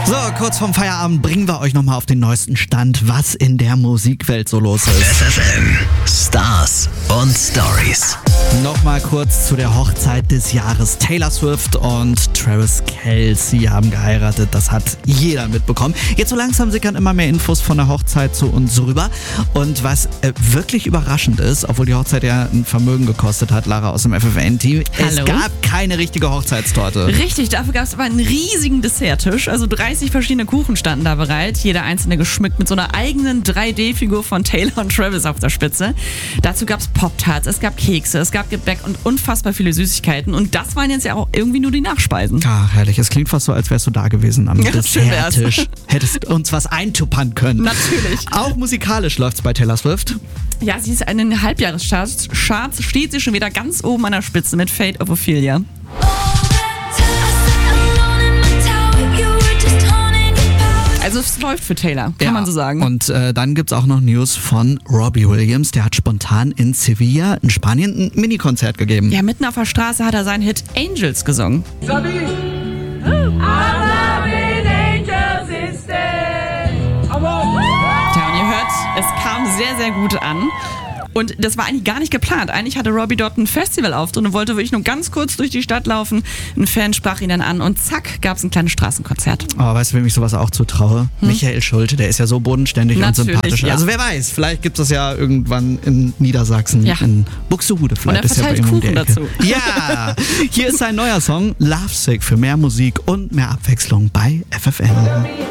So, kurz vorm Feierabend bringen wir euch nochmal auf den neuesten Stand, was in der Musikwelt so los ist. FFN Stars und Stories. Nochmal kurz zu der Hochzeit des Jahres. Taylor Swift und Travis Kelce haben geheiratet. Das hat jeder mitbekommen. Jetzt so langsam sickern immer mehr Infos von der Hochzeit zu uns rüber. Und was wirklich überraschend ist, obwohl die Hochzeit ja ein Vermögen gekostet hat, Lara aus dem FFN-Team, es gab keine richtige Hochzeitstorte. Richtig, dafür gab es aber einen riesigen Desserttisch. Also 30 verschiedene Kuchen standen da bereit. Jeder einzelne geschmückt mit so einer eigenen 3D-Figur von Taylor und Travis auf der Spitze. Dazu gab es Pop-Tarts, es gab Kekse, es gab Gebäck und unfassbar viele Süßigkeiten. Und das waren jetzt ja auch irgendwie nur die Nachspeisen. Ah, herrlich. Es klingt fast so, als wärst du da gewesen am Ja, Desserttisch. Hättest uns was eintuppern können. Natürlich. Auch musikalisch läuft's bei Taylor Swift. Ja, sie ist in den Halbjahrescharts, steht sie schon wieder ganz oben an der Spitze mit Fate of Ophelia. Also es läuft für Taylor, kann man so sagen. Und dann gibt's auch noch News von Robbie Williams. Der hat spontan in Sevilla in Spanien ein Mini-Konzert gegeben. Ja, mitten auf der Straße hat er seinen Hit Angels gesungen. Tja, und ihr hört, es kam sehr, sehr gut an. Und das war eigentlich gar nicht geplant. Eigentlich hatte Robbie dort einen Festivalauftritt und wollte wirklich nur ganz kurz durch die Stadt laufen. Ein Fan sprach ihn dann an und zack, gab es ein kleines Straßenkonzert. Oh, weißt du, wem ich sowas auch zutraue? Michael Schulte, der ist ja so bodenständig und sympathisch. Ja. Also wer weiß, vielleicht gibt es das ja irgendwann in Niedersachsen, in Buxtehude. Vielleicht und er verteilt Kuchen dazu. Ja, hier ist sein neuer Song Lovesick für mehr Musik und mehr Abwechslung bei FFN.